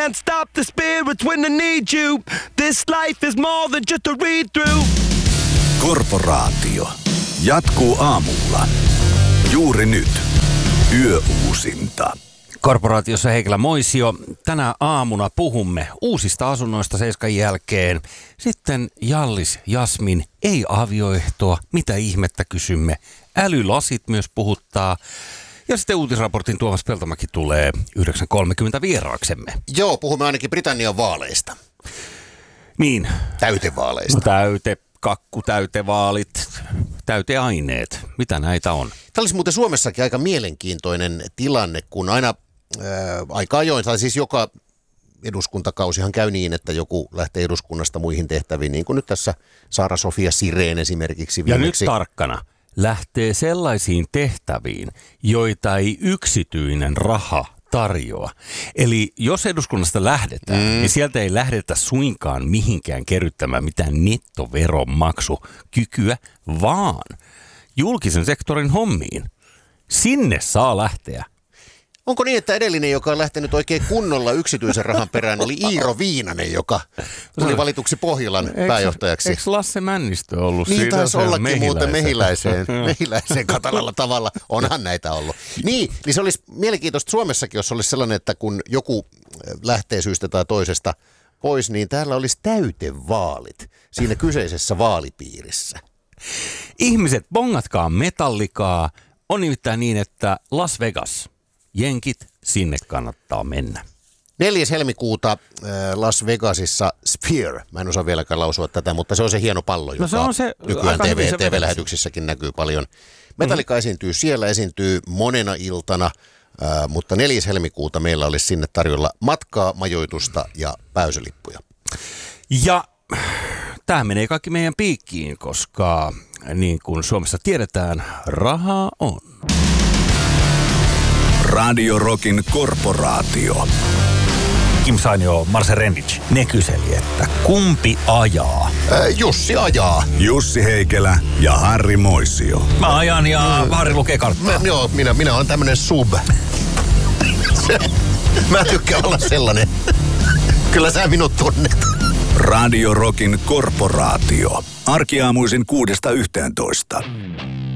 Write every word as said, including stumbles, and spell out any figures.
can't stop the spirits when I need you. This life is more than just a read through. Korporaatio jatkuu aamulla. Juuri nyt. Yöuusinta. Korporaatiossa Heikelä Moisio. Tänä aamuna puhumme uusista asunnoista seiskan jälkeen. Sitten Jallis, Jasmin, ei avioehtoa. Mitä ihmettä kysymme? Älylasit myös puhuttaa. Ja sitten uutisraportin Tuomas Peltomäki tulee yhdeksän kolmekymmentä vieraaksemme. Joo, puhumme ainakin Britannian vaaleista. Niin. Täytevaaleista. No, täyte, kakku, täytevaalit, täyteaineet. Mitä näitä on? Tämä olisi muuten Suomessakin aika mielenkiintoinen tilanne, kun aina ää, aika ajoin, tai siis joka eduskuntakausihan käy niin, että joku lähtee eduskunnasta muihin tehtäviin, niin kuin nyt tässä Saara-Sofia Sirén esimerkiksi viimeksi. Ja nyt tarkkana. Lähtee sellaisiin tehtäviin, joita ei yksityinen raha tarjoa. Eli jos eduskunnasta lähdetään, mm. niin sieltä ei lähdetä suinkaan mihinkään kerryttämään mitään nettoveronmaksukykyä, vaan julkisen sektorin hommiin. Sinne saa lähteä. Onko niin, että edellinen, joka on lähtenyt oikein kunnolla yksityisen rahan perään, oli Iiro Viinanen, joka tuli valituksi Pohjolan eikö, pääjohtajaksi? Eikö Lasse Männistö ollut niin, siinä? Niin taisi ollakin muuten mehiläiseen, mehiläiseen katalalla tavalla. Onhan näitä ollut. Niin, niin se olisi mielenkiintoista Suomessakin, jos olisi sellainen, että kun joku lähtee syystä tai toisesta pois, niin täällä olisi täytevaalit siinä kyseisessä vaalipiirissä. Ihmiset, bongatkaa metallikaa. On nimittäin niin, että Las Vegas, jenkit, sinne kannattaa mennä. neljäs helmikuuta äh, Las Vegasissa Sphere. Mä en osaa vieläkään lausua tätä, mutta se on se hieno pallo, joka no se on se, nykyään T V, T V-lähetyksissäkin näkyy paljon. Metallica mm-hmm. esiintyy siellä, esiintyy monena iltana, äh, mutta neljäs helmikuuta meillä olisi sinne tarjolla matkaa, majoitusta ja päysälippuja. Ja tämä menee kaikki meidän piikkiin, koska niin kuin Suomessa tiedetään, rahaa on. Radio Rockin korporaatio. Kim Sainio, Marcel Rendic, ne kyseli, että kumpi ajaa? Ää, Jussi ajaa. Jussi Heikelä ja Harri Moisio. Mä ajan ja mm. Harri lukee karttaa. Mä, joo, minä, minä olen tämmönen sub. Mä tykkään olla sellainen. Kyllä sä minut tunnet. Radio Rockin korporaatio. Arkiaamuisin kuudesta yhteentoista.